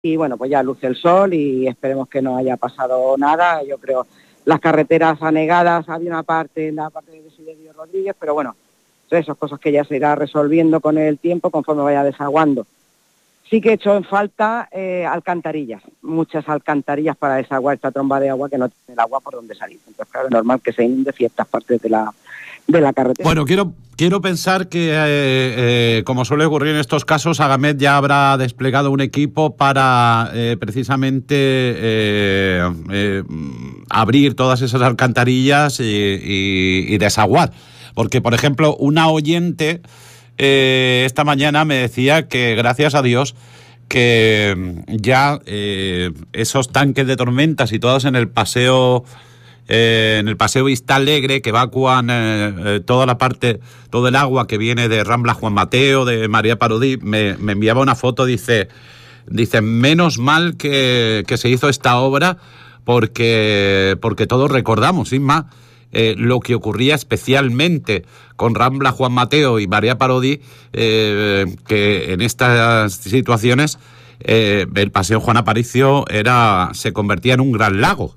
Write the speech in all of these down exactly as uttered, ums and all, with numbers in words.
y bueno, pues ya luce el sol y esperemos que no haya pasado nada. Yo creo las carreteras anegadas, había una parte en la parte de Desiderio Rodríguez, pero bueno, esas cosas que ya se irá resolviendo con el tiempo conforme vaya desaguando. Sí que he hecho en falta eh, alcantarillas, muchas alcantarillas para desaguar esta tromba de agua que no tiene el agua por donde salir. Entonces, claro, es normal que se inunde ciertas partes de la de la carretera. Bueno, quiero quiero pensar que, eh, eh, como suele ocurrir en estos casos, Agamet ya habrá desplegado un equipo para eh, precisamente eh, eh, abrir todas esas alcantarillas y, y, y desaguar. Porque, por ejemplo, una oyente eh, esta mañana me decía que, gracias a Dios, que ya eh, esos tanques de tormentas situados en el paseo... Eh, en el paseo Vista Alegre, que evacúan eh, eh, toda la parte, todo el agua que viene de Rambla Juan Mateo, de María Parodi, me, me enviaba una foto, dice, dice menos mal que, que se hizo esta obra, porque, porque todos recordamos, Inma, eh, lo que ocurría especialmente con Rambla Juan Mateo y María Parodi, eh, que en estas situaciones eh, el paseo Juan Aparicio era, se convertía en un gran lago.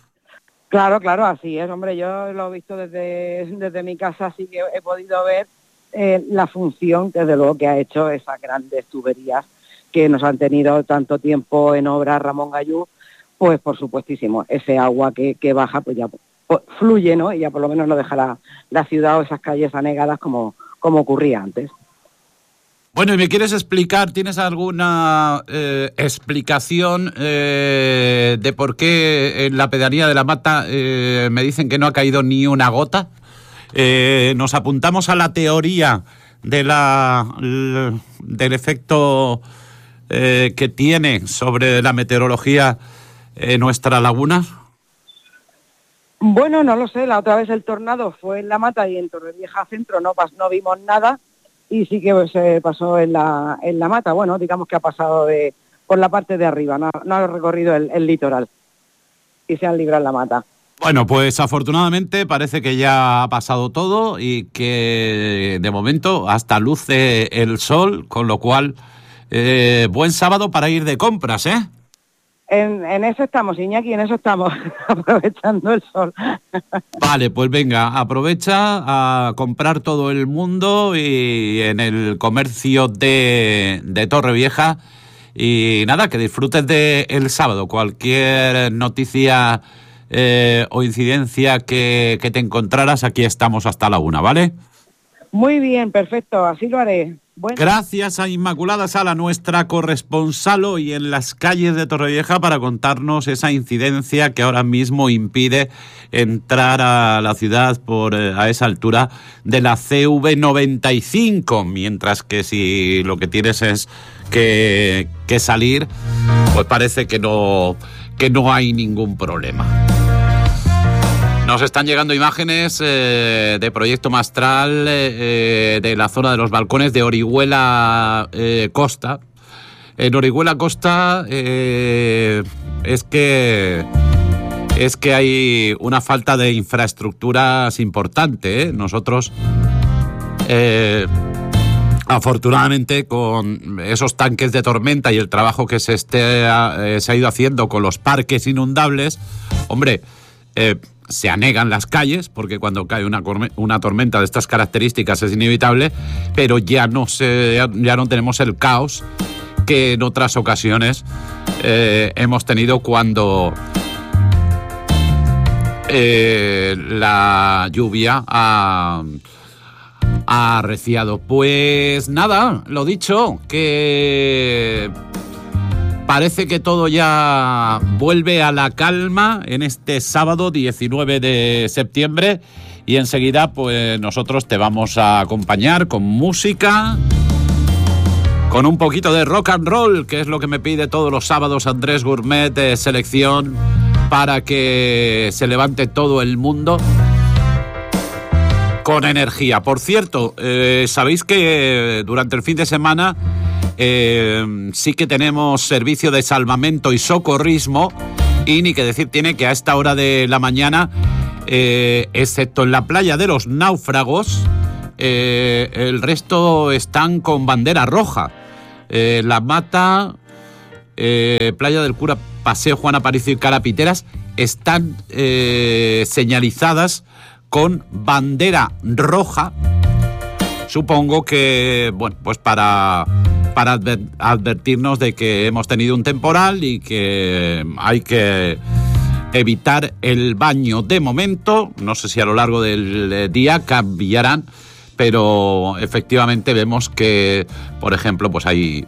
Claro, claro, así es, hombre, yo lo he visto desde, desde mi casa, así que he podido ver eh, la función, desde luego, que ha hecho esas grandes tuberías que nos han tenido tanto tiempo en obra Ramón Gallú, pues por supuestísimo, ese agua que, que baja, pues ya pues, fluye, ¿no? Y ya por lo menos no deja la, la ciudad o esas calles anegadas como, como ocurría antes. Bueno, ¿y me quieres explicar, tienes alguna eh, explicación eh, de por qué en la pedanía de La Mata eh, me dicen que no ha caído ni una gota? Eh, nos apuntamos a la teoría de la, l, del efecto eh, que tiene sobre la meteorología en nuestra laguna. Bueno, no lo sé, la otra vez el tornado fue en La Mata y en Torrevieja Centro no, no vimos nada. Y sí que se pasó en la en la Mata, bueno, digamos que ha pasado de por la parte de arriba, no, no ha recorrido el, el litoral y se han librado en La Mata. Bueno, pues afortunadamente parece que ya ha pasado todo y que de momento hasta luce el sol, con lo cual eh, buen sábado para ir de compras, ¿eh? En, en eso estamos, Iñaki, en eso estamos, aprovechando el sol. Vale, pues venga, aprovecha a comprar todo el mundo y en el comercio de, de Torrevieja. Y nada, que disfrutes de el sábado. Cualquier noticia eh, o incidencia que, que te encontraras, aquí estamos hasta la una, ¿vale? Muy bien, perfecto, así lo haré. Bueno. Gracias a Inmaculada Sala, nuestra corresponsal hoy en las calles de Torrevieja, para contarnos esa incidencia que ahora mismo impide entrar a la ciudad por a esa altura de la C V noventa y cinco, mientras que si lo que tienes es que, que salir, pues parece que no, que no hay ningún problema. Nos están llegando imágenes eh, de Proyecto Mastral eh, de la zona de los balcones de Orihuela eh, Costa. En Orihuela Costa eh, es que es que hay una falta de infraestructuras importante, ¿eh? Nosotros, eh, afortunadamente, con esos tanques de tormenta y el trabajo que se, esté, eh, se ha ido haciendo con los parques inundables, hombre, eh, se anegan las calles, porque cuando cae una, una tormenta de estas características es inevitable, pero ya no, se, ya no tenemos el caos que en otras ocasiones eh, hemos tenido cuando eh, la lluvia ha, ha arreciado. Pues nada, lo dicho, que parece que todo ya vuelve a la calma en este sábado diecinueve de septiembre y enseguida pues nosotros te vamos a acompañar con música, con un poquito de rock and roll, que es lo que me pide todos los sábados Andrés Gourmet de Selección, para que se levante todo el mundo con energía. Por cierto, eh, sabéis que durante el fin de semana Eh, sí que tenemos servicio de salvamento y socorrismo, y ni que decir tiene que a esta hora de la mañana, eh, excepto en la playa de los Náufragos, eh, el resto están con bandera roja. Eh, La Mata, eh, Playa del Cura, Paseo Juan Aparicio y Calapiteras están eh, señalizadas con bandera roja. Supongo que, bueno, pues para, para adver, advertirnos de que hemos tenido un temporal y que hay que evitar el baño de momento. No sé si a lo largo del día cambiarán, pero efectivamente vemos que, por ejemplo, pues hay,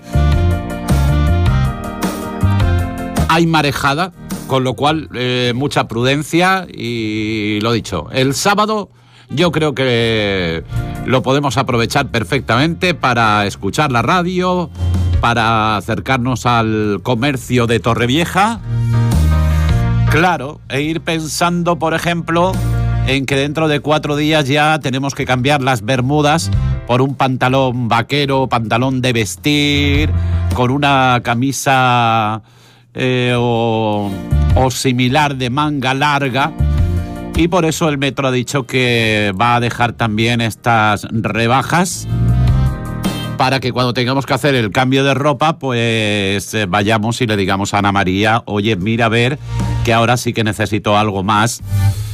hay marejada, con lo cual eh, mucha prudencia y lo dicho, el sábado yo creo que lo podemos aprovechar perfectamente para escuchar la radio, para acercarnos al comercio de Torrevieja, claro, e ir pensando, por ejemplo, en que dentro de cuatro días ya tenemos que cambiar las bermudas por un pantalón vaquero, pantalón de vestir, con una camisa eh, o, o similar de manga larga. Y por eso el Metro ha dicho que va a dejar también estas rebajas para que cuando tengamos que hacer el cambio de ropa, pues eh, vayamos y le digamos a Ana María, oye, mira a ver que ahora sí que necesito algo más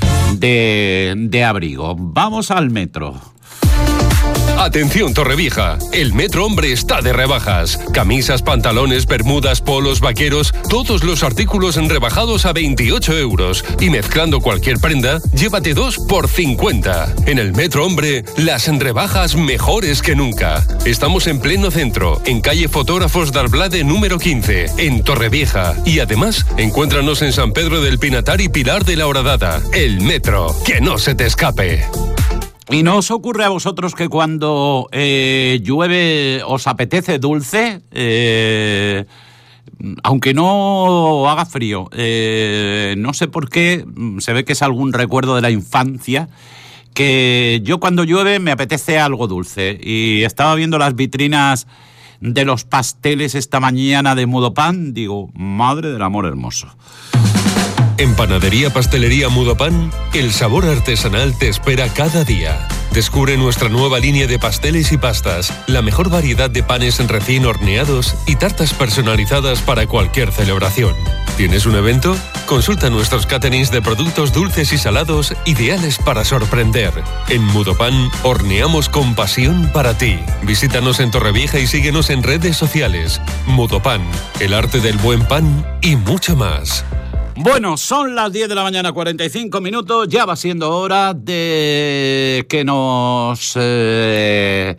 de, de abrigo. Vamos al Metro. Atención Torrevieja, el Metro Hombre está de rebajas. Camisas, pantalones, bermudas, polos, vaqueros, todos los artículos rebajados a veintiocho euros. Y mezclando cualquier prenda, llévate dos por cincuenta. En el Metro Hombre, las rebajas mejores que nunca. Estamos en pleno centro, en calle Fotógrafos d'Arblade número quince, en Torrevieja. Y además, encuéntranos en San Pedro del Pinatar y Pilar de la Horadada. El Metro, que no se te escape. ¿Y no os ocurre a vosotros que cuando eh, llueve os apetece dulce? Eh, aunque no haga frío. Eh, no sé por qué, se ve que es algún recuerdo de la infancia, que yo cuando llueve me apetece algo dulce. Y estaba viendo las vitrinas de los pasteles esta mañana de Mudopan, digo, madre del amor hermoso. En Panadería Pastelería Mudopan, el sabor artesanal te espera cada día. Descubre nuestra nueva línea de pasteles y pastas, la mejor variedad de panes recién horneados y tartas personalizadas para cualquier celebración. ¿Tienes un evento? Consulta nuestros caterings de productos dulces y salados ideales para sorprender. En Mudopan, horneamos con pasión para ti. Visítanos en Torrevieja y síguenos en redes sociales. Mudopan, el arte del buen pan y mucho más. Bueno, son las diez de la mañana, cuarenta y cinco minutos, ya va siendo hora de que nos eh,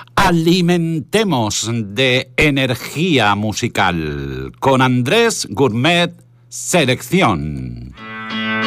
alimentemos de energía musical con Andrés Gourmet Selección.